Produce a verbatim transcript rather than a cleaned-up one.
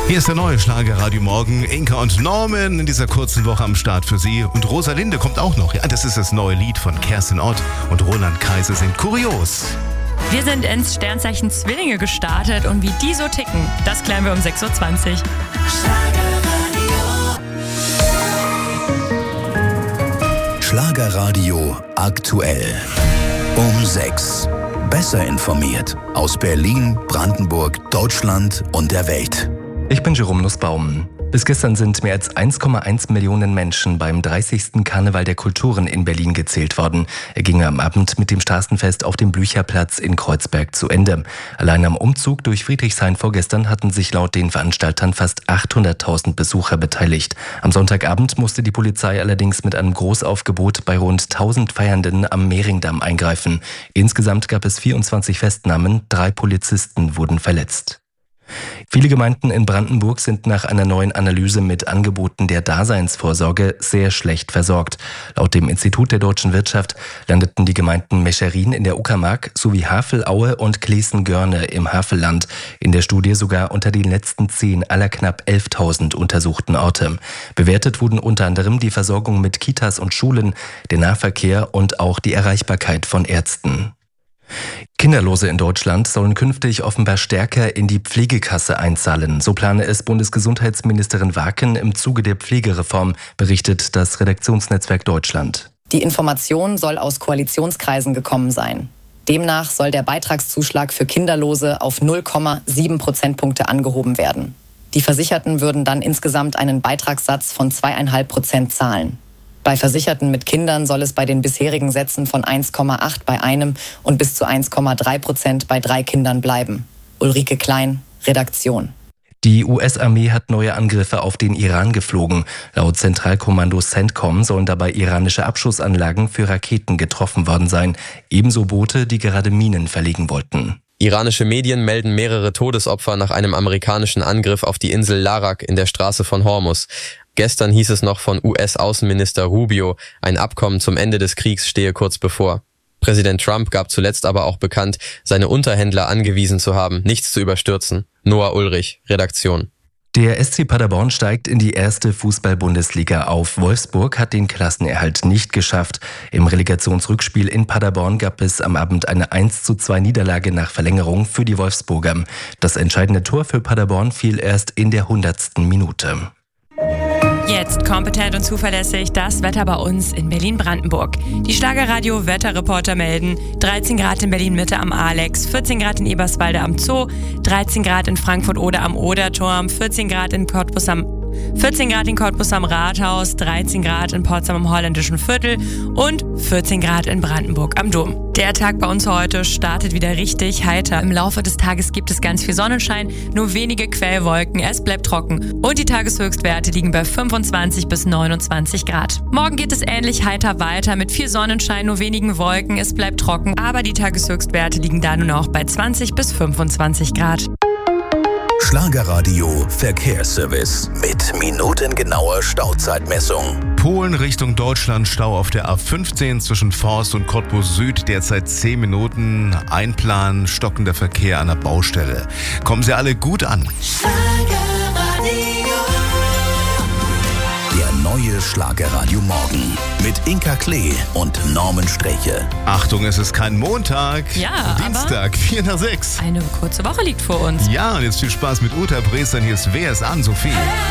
Hier ist der neue Schlagerradio Morgen. Inka und Norman in dieser kurzen Woche am Start für Sie. Und Rosalinde kommt auch noch. Ja, das ist das neue Lied von Kerstin Ott und Roland Kaiser singt Kurios. Wir sind ins Sternzeichen Zwillinge gestartet und wie die so ticken, das klären wir um sechs Uhr zwanzig. Schlagerradio aktuell. Um sechs. Besser informiert aus Berlin, Brandenburg, Deutschland und der Welt. Ich bin Jerome Nussbaum. Bis gestern sind mehr als eins Komma eins Millionen Menschen beim dreißigsten Karneval der Kulturen in Berlin gezählt worden. Er ging am Abend mit dem Straßenfest auf dem Blücherplatz in Kreuzberg zu Ende. Allein am Umzug durch Friedrichshain vorgestern hatten sich laut den Veranstaltern fast achthunderttausend Besucher beteiligt. Am Sonntagabend musste die Polizei allerdings mit einem Großaufgebot bei rund tausend Feiernden am Mehringdamm eingreifen. Insgesamt gab es vierundzwanzig Festnahmen, drei Polizisten wurden verletzt. Viele Gemeinden in Brandenburg sind nach einer neuen Analyse mit Angeboten der Daseinsvorsorge sehr schlecht versorgt. Laut dem Institut der deutschen Wirtschaft landeten die Gemeinden Mescherin in der Uckermark sowie Havelaue und Klesen-Görne im Havelland in der Studie sogar unter den letzten zehn aller knapp elftausend untersuchten Orte. Bewertet wurden unter anderem die Versorgung mit Kitas und Schulen, der Nahverkehr und auch die Erreichbarkeit von Ärzten. Kinderlose in Deutschland sollen künftig offenbar stärker in die Pflegekasse einzahlen. So plane es Bundesgesundheitsministerin Waken im Zuge der Pflegereform, berichtet das Redaktionsnetzwerk Deutschland. Die Information soll aus Koalitionskreisen gekommen sein. Demnach soll der Beitragszuschlag für Kinderlose auf null Komma sieben Prozentpunkte angehoben werden. Die Versicherten würden dann insgesamt einen Beitragssatz von zwei Komma fünf Prozent zahlen. Bei Versicherten mit Kindern soll es bei den bisherigen Sätzen von eins Komma acht bei einem und bis zu eins Komma drei Prozent bei drei Kindern bleiben. Ulrike Klein, Redaktion. Die U S-Armee hat neue Angriffe auf den Iran geflogen. Laut Zentralkommando CENTCOM sollen dabei iranische Abschussanlagen für Raketen getroffen worden sein. Ebenso Boote, die gerade Minen verlegen wollten. Iranische Medien melden mehrere Todesopfer nach einem amerikanischen Angriff auf die Insel Larak in der Straße von Hormuz. Gestern hieß es noch von U S-Außenminister Rubio, ein Abkommen zum Ende des Kriegs stehe kurz bevor. Präsident Trump gab zuletzt aber auch bekannt, seine Unterhändler angewiesen zu haben, nichts zu überstürzen. Noah Ulrich, Redaktion. Der S C Paderborn steigt in die erste Fußball-Bundesliga auf. Wolfsburg hat den Klassenerhalt nicht geschafft. Im Relegationsrückspiel in Paderborn gab es am Abend eine eins zu zwei Niederlage nach Verlängerung für die Wolfsburger. Das entscheidende Tor für Paderborn fiel erst in der hundertsten Minute. Jetzt kompetent und zuverlässig das Wetter bei uns in Berlin-Brandenburg. Die Schlagerradio-Wetterreporter melden dreizehn Grad in Berlin-Mitte am Alex, vierzehn Grad in Eberswalde am Zoo, dreizehn Grad in Frankfurt-Oder am Oderturm, vierzehn Grad in Cottbus am vierzehn Grad in Cottbus am Rathaus, dreizehn Grad in Potsdam am Holländischen Viertel und vierzehn Grad in Brandenburg am Dom. Der Tag bei uns heute startet wieder richtig heiter. Im Laufe des Tages gibt es ganz viel Sonnenschein, nur wenige Quellwolken, es bleibt trocken und die Tageshöchstwerte liegen bei fünfundzwanzig bis neunundzwanzig Grad. Morgen geht es ähnlich heiter weiter mit viel Sonnenschein, nur wenigen Wolken, es bleibt trocken, aber die Tageshöchstwerte liegen da nur noch bei zwanzig bis fünfundzwanzig Grad. Schlagerradio Verkehrsservice mit minutengenauer Stauzeitmessung. Polen Richtung Deutschland, Stau auf der A fünfzehn zwischen Forst und Cottbus Süd, derzeit zehn Minuten. Einplan, stockender Verkehr an der Baustelle. Kommen Sie alle gut an. Der neue Schlagerradio Morgen mit Inka Klee und Norman Streche. Achtung, es ist kein Montag. Ja, Dienstag, vier nach sechs. Eine kurze Woche liegt vor uns. Ja, und jetzt viel Spaß mit Uta Bressan. Hier ist Wer ist an, Sophie.